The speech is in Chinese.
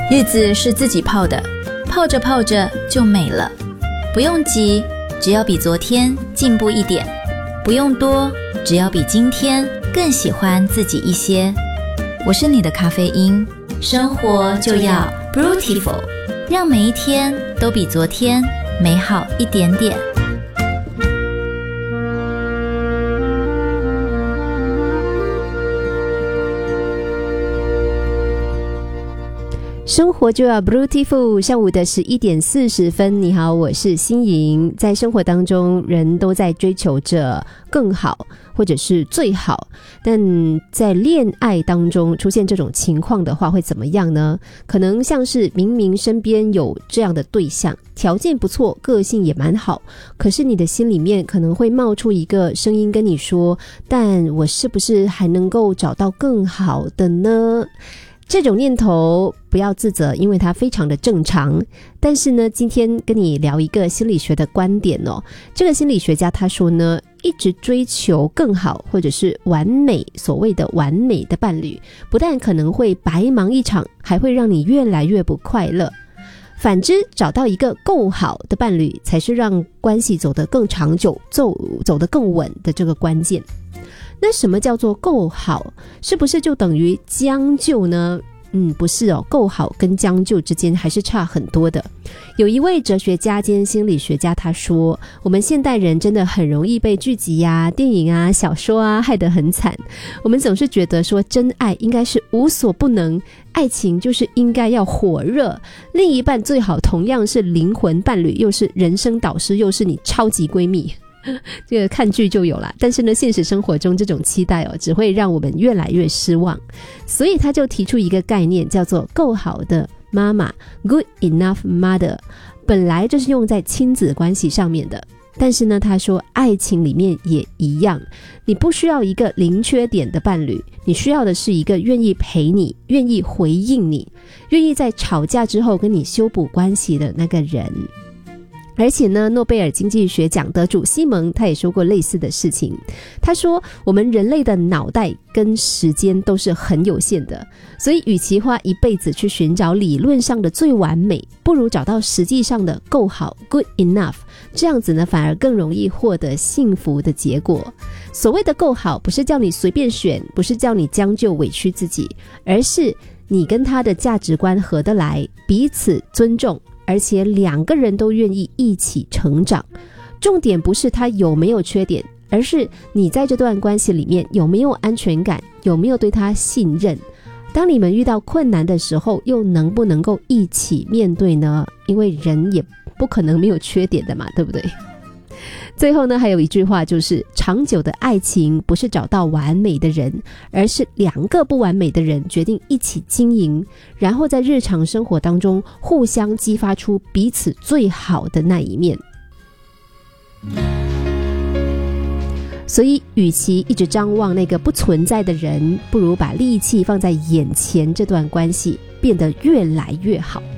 日子是自己泡的，泡着泡着就美了。不用急，只要比昨天进步一点；不用多，只要比今天更喜欢自己一些。我是你的咖啡因，生活就要 Brutiful， 让每一天都比昨天美好一点点。 生活就要 Brutiful， 上午的11点40分，你好，我是欣莹。在生活当中，人都在追求着更好或者是最好，但在恋爱当中出现这种情况的话会怎么样呢？可能像是明明身边有这样的对象，条件不错，个性也蛮好，可是你的心里面可能会冒出一个声音跟你说，但我是不是还能够找到更好的呢？这种念头不要自责，因为它非常的正常。但是呢，今天跟你聊一个心理学的观点哦。这个心理学家他说呢，一直追求更好或者是完美，所谓的完美的伴侣，不但可能会白忙一场，还会让你越来越不快乐。反之，找到一个够好的伴侣，才是让关系走得更长久、走得更稳的这个关键。那什么叫做够好？是不是就等于将就呢？不是哦，够好跟将就之间还是差很多的。有一位哲学家兼心理学家他说，我们现代人真的很容易被剧集啊、电影啊、小说啊害得很惨。我们总是觉得说真爱应该是无所不能，爱情就是应该要火热，另一半最好同样是灵魂伴侣，又是人生导师，又是你超级闺蜜。这个看剧就有啦，但是呢，现实生活中这种期待只会让我们越来越失望。所以他就提出一个概念，叫做够好的妈妈 Good enough mother， 本来就是用在亲子关系上面的。但是呢，他说爱情里面也一样，你不需要一个零缺点的伴侣，你需要的是一个愿意陪你、愿意回应你、愿意在吵架之后跟你修补关系的那个人。而且呢，诺贝尔经济学奖得主西蒙他也说过类似的事情。他说，我们人类的脑袋跟时间都是很有限的，所以与其花一辈子去寻找理论上的最完美，不如找到实际上的够好 good enough， 这样子呢，反而更容易获得幸福的结果。所谓的够好，不是叫你随便选，不是叫你将就委屈自己，而是你跟他的价值观合得来，彼此尊重，而且两个人都愿意一起成长。重点不是他有没有缺点，而是你在这段关系里面有没有安全感，有没有对他信任。当你们遇到困难的时候，又能不能够一起面对呢？因为人也不可能没有缺点的嘛，对不对？最后呢，还有一句话，就是长久的爱情不是找到完美的人，而是两个不完美的人决定一起经营，然后在日常生活当中互相激发出彼此最好的那一面。所以与其一直张望那个不存在的人，不如把力气放在眼前这段关系，变得越来越好。